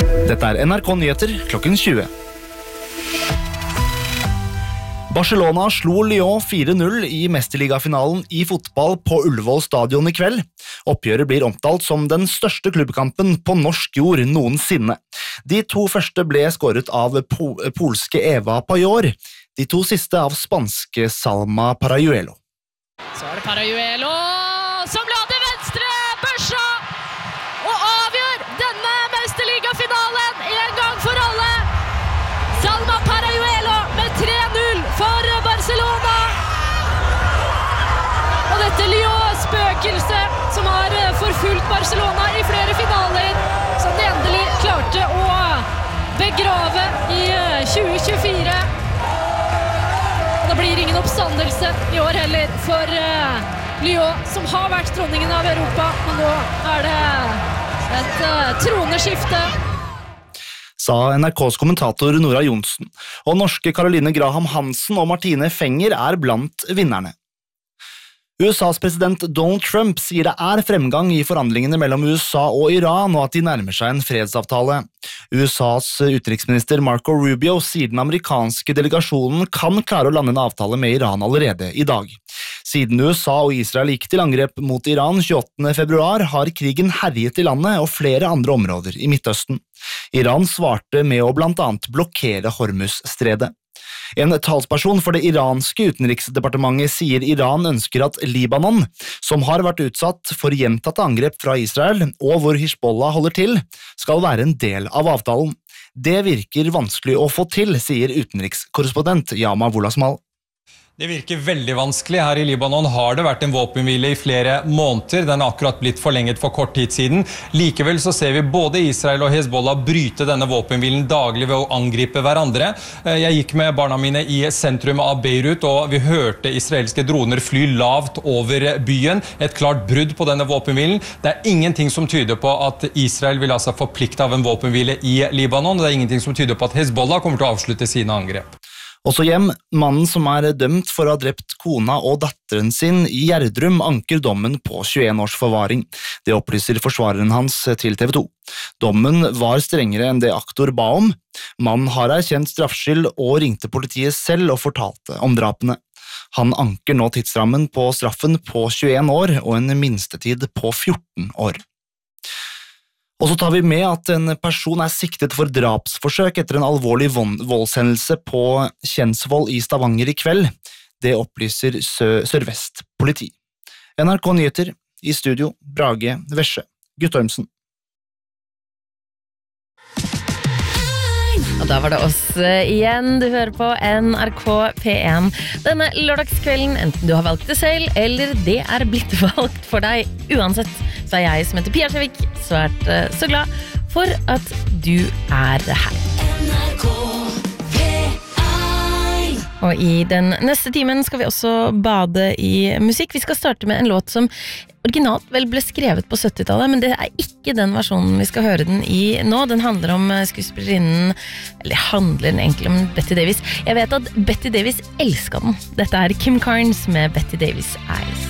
Dette NRK Nyheter klokken 20. Barcelona slo Lyon 4-0 i mesterligafinalen i fotball på Ullevål stadion i kveld. Oppgjøret blir omtalt som den største klubbkampen på norsk jord noensinne. De to første ble skåret av polske Eva Pajor, de to siste av spanske Salma Parajuelo. Så det Parajuelo som la til venstre, børsa, og avgjør denne mesterligafinalen en gang for alle. Salma Parajuelo med 3-0 for Barcelona. Og dette Lyon-spøkelset som har forfulgt Barcelona i flere finaler, som de endelig klarte å begrave i 2024. Det blir ingen oppstandelse i år heller for Lyon, som har vært dronningen av Europa, men nå er det et troneskifte. Sa NRKs kommentator Nora Johnsen, og norske Caroline Graham Hansen og Martine Fenger er blant vinnerne. USAs president Donald Trump sier det er fremgang i forhandlingene mellom USA og Iran, og at de nærmer seg en fredsavtale. USAs utenriksminister Marco Rubio sier den amerikanske delegasjonen kan klare å lande en avtale med Iran allerede i dag. Siden USA og Israel gikk til angrep mot Iran 28. februar, har krigen herjet i landet og flere andre områder i Midtøsten. Iran svarte med å blant annet blokkere Hormuz-stredet. En talsperson for det iranske utenriksdepartementet sier Iran ønsker at Libanon, som har vært utsatt for gjentatte angrep fra Israel, og hvor Hezbollah holder til, skal være en del av avtalen. Det virker vanskelig å få til, sier utenrikskorrespondent Yama Wolasmal. Det virker veldig vanskelig. Her i Libanon har det vært en våpenhvile i flere måneder. Den har akkurat blitt forlenget for kort tid siden. Likevel så ser vi både Israel og Hezbollah bryte denne våpenhvilen daglig ved å angripe hverandre. Jeg gikk med barna mine i sentrum av Beirut, og vi hørte israelske droner fly lavt over byen. Et klart brudd på denne våpenhvilen. Det er ingenting som tyder på at Israel vil altså forplikte av en våpenhvile i Libanon. Det er ingenting som tyder på at Hezbollah kommer til å avslutte sine angrep. Også hjem, mannen som er dømt for å ha drept kona og datteren sin i Gjerdrum anker dommen på 21 års forvaring. Det opplyser forsvareren hans til TV 2. Dommen var strengere enn det aktor ba om. Mannen har erkjent straffskyld og ringte politiet selv og fortalte om drapene. Han anker nå tidsrammen på straffen på 21 år og en minstetid på 14 år. Og så tar vi med at en person er siktet for drapsforsøk etter en alvorlig voldshendelse på Kjensvoll i Stavanger i kveld. Det opplyser Sør-Vest politi. NRK Nyheter, i studio, Brage Vesje, Guttormsen. Og da var det oss igjen. Du hører på NRK P1 denne lørdagskvelden, enten du har valgt det selv, eller det er blitt valgt for deg. Uansett, så er jeg som heter Pia Skjevik svært så glad for at du er her. NRK P1. Og i den neste timen skal vi også bade i musikk. Vi skal starte med en låt som originalt vel ble skrevet på 70-tallet, men det er ikke den versjonen vi skal høre den i nå. Den handler om skuespillerinnen, eller handler den egentlig om Betty Davis. Jeg vet at Betty Davis elsket den. Dette er Kim Carnes med Betty Davis Eyes.